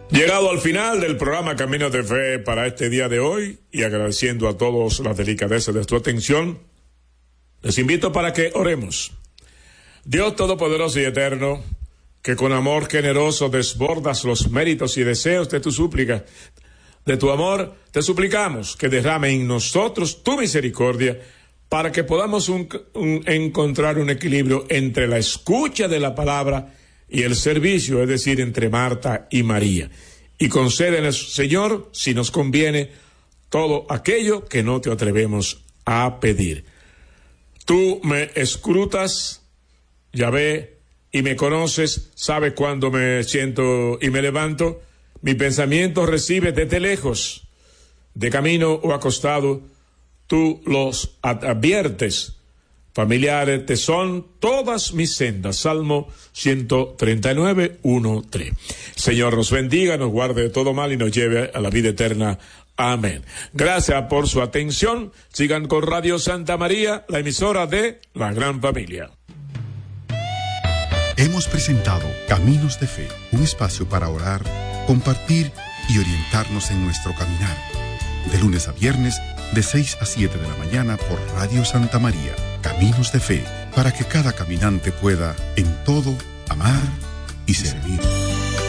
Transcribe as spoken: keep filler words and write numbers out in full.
Llegado al final del programa Caminos de Fe para este día de hoy y agradeciendo a todos la delicadeza de su atención, les invito para que oremos. Dios Todopoderoso y Eterno, que con amor generoso desbordas los méritos y deseos de tu súplica, de tu amor, te suplicamos que derrame en nosotros tu misericordia para que podamos un, un, encontrar un equilibrio entre la escucha de la palabra y el servicio, es decir, entre Marta y María. Y concédenos, Señor, si nos conviene, todo aquello que no te atrevemos a pedir. Tú me escrutas, Yahvé, y me conoces, sabes cuándo me siento y me levanto. Mi pensamiento recibe desde lejos, de camino o acostado, tú los adviertes. Familiares te son todas mis sendas. Salmo ciento treinta y nueve, uno, tres. Señor nos bendiga, nos guarde de todo mal y nos lleve a la vida eterna. Amén. Gracias por su atención. Sigan con Radio Santa María, la emisora de la gran familia. Hemos presentado Caminos de Fe, un espacio para orar, compartir y orientarnos en nuestro caminar. De lunes a viernes, de seis a siete de la mañana por Radio Santa María. Caminos de Fe, para que cada caminante pueda, en todo, amar y servir.